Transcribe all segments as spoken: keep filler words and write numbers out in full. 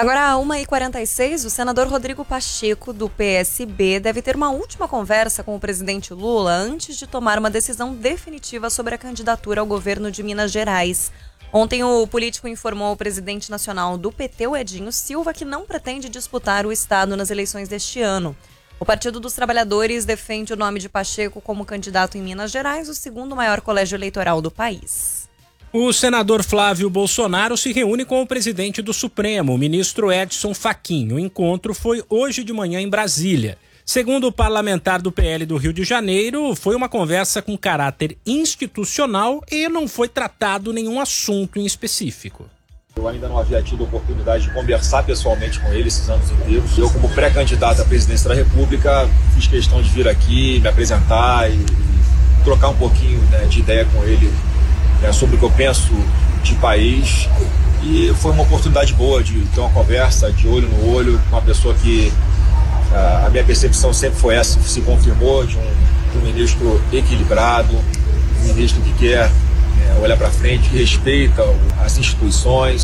Agora, uma e quarenta e seis, o senador Rodrigo Pacheco, do P S B, deve ter uma última conversa com o presidente Lula antes de tomar uma decisão definitiva sobre a candidatura ao governo de Minas Gerais. Ontem, o político informou ao presidente nacional do P T, o Edinho Silva, que não pretende disputar o estado nas eleições deste ano. O Partido dos Trabalhadores defende o nome de Pacheco como candidato em Minas Gerais, o segundo maior colégio eleitoral do país. O senador Flávio Bolsonaro se reúne com o presidente do Supremo, o ministro Edson Fachin. O encontro foi hoje de manhã em Brasília. Segundo o parlamentar do P L do Rio de Janeiro, foi uma conversa com caráter institucional e não foi tratado nenhum assunto em específico. Eu ainda não havia tido a oportunidade de conversar pessoalmente com ele esses anos inteiros. Eu, como pré-candidato à presidência da República, fiz questão de vir aqui, me apresentar e, e trocar um pouquinho, né, de ideia com ele, né, sobre o que eu penso de país. E foi uma oportunidade boa de ter uma conversa de olho no olho com uma pessoa que a minha percepção sempre foi essa, se confirmou, de um, de um ministro equilibrado, um ministro que quer é, olhar para frente, que respeita as instituições.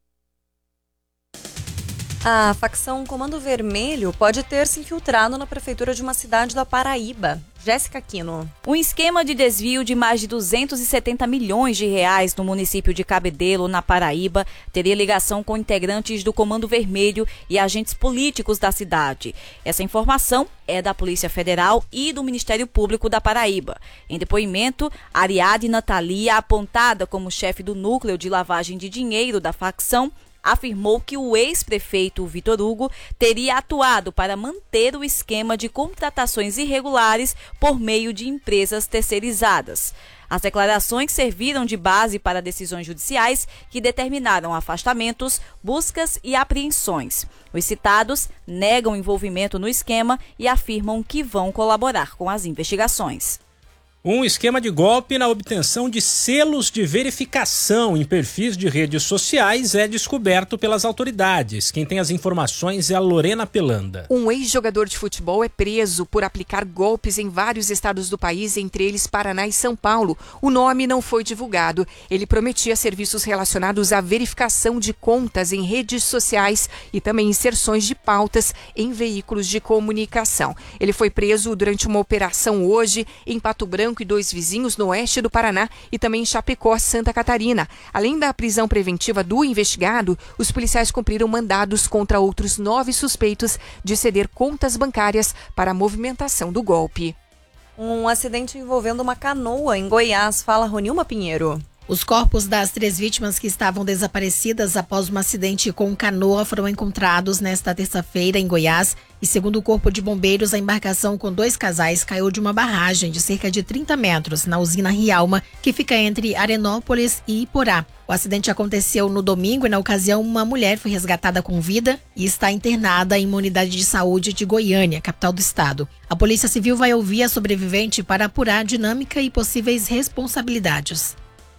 A facção Comando Vermelho pode ter se infiltrado na prefeitura de uma cidade da Paraíba. Jéssica Quino. Um esquema de desvio de mais de duzentos e setenta milhões de reais no município de Cabedelo, na Paraíba, teria ligação com integrantes do Comando Vermelho e agentes políticos da cidade. Essa informação é da Polícia Federal e do Ministério Público da Paraíba. Em depoimento, Ariadna Thalia, apontada como chefe do núcleo de lavagem de dinheiro da facção, afirmou que o ex-prefeito Vitor Hugo teria atuado para manter o esquema de contratações irregulares por meio de empresas terceirizadas. As declarações serviram de base para decisões judiciais que determinaram afastamentos, buscas e apreensões. Os citados negam envolvimento no esquema e afirmam que vão colaborar com as investigações. Um esquema de golpe na obtenção de selos de verificação em perfis de redes sociais é descoberto pelas autoridades. Quem tem as informações é a Lorena Pelanda. Um ex-jogador de futebol é preso por aplicar golpes em vários estados do país, entre eles Paraná e São Paulo. O nome não foi divulgado. Ele prometia serviços relacionados à verificação de contas em redes sociais e também inserções de pautas em veículos de comunicação. Ele foi preso durante uma operação hoje em Pato Branco e dois vizinhos no oeste do Paraná e também em Chapecó, Santa Catarina. Além da prisão preventiva do investigado, os policiais cumpriram mandados contra outros nove suspeitos de ceder contas bancárias para a movimentação do golpe. Um acidente envolvendo uma canoa em Goiás. Fala, Ronilma Pinheiro. Os corpos das três vítimas que estavam desaparecidas após um acidente com canoa foram encontrados nesta terça-feira em Goiás e, segundo o Corpo de Bombeiros, a embarcação com dois casais caiu de uma barragem de cerca de trinta metros na usina Rialma, que fica entre Arenópolis e Iporá. O acidente aconteceu no domingo e, na ocasião, uma mulher foi resgatada com vida e está internada em uma unidade de saúde de Goiânia, capital do estado. A Polícia Civil vai ouvir a sobrevivente para apurar a dinâmica e possíveis responsabilidades.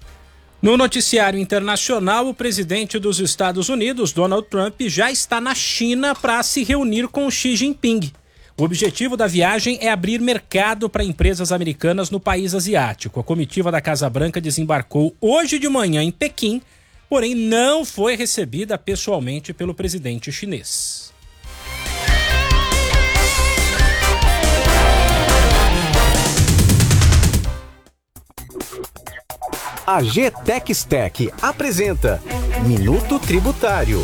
No noticiário internacional, o presidente dos Estados Unidos, Donald Trump, já está na China para se reunir com Xi Jinping. O objetivo da viagem é abrir mercado para empresas americanas no país asiático. A comitiva da Casa Branca desembarcou hoje de manhã em Pequim, porém não foi recebida pessoalmente pelo presidente chinês. A G Textec apresenta Minuto Tributário.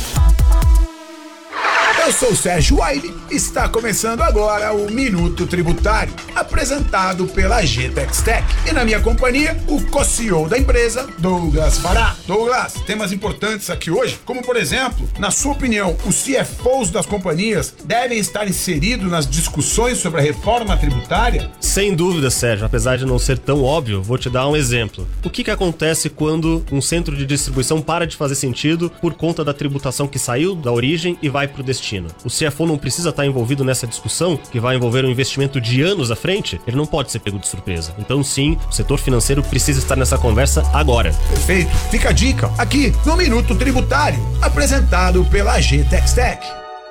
Eu sou o Sérgio Wiley e está começando agora o Minuto Tributário, apresentado pela G Textec. E na minha companhia, o co-C E O da empresa, Douglas Fará. Douglas, temas importantes aqui hoje, como por exemplo, na sua opinião, os C F Os das companhias devem estar inseridos nas discussões sobre a reforma tributária? Sem dúvida, Sérgio, apesar de não ser tão óbvio, vou te dar um exemplo. O que que acontece quando um centro de distribuição para de fazer sentido por conta da tributação que saiu da origem e vai para o destino? O C F O não precisa estar envolvido nessa discussão, que vai envolver um investimento de anos à frente? Ele não pode ser pego de surpresa. Então sim, o setor financeiro precisa estar nessa conversa agora. Perfeito. Fica a dica aqui no Minuto Tributário, apresentado pela G Textec.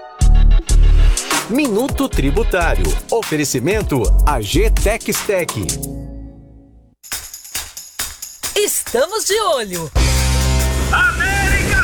Minuto Tributário. Oferecimento A G Textec. Estamos de olho. Amém!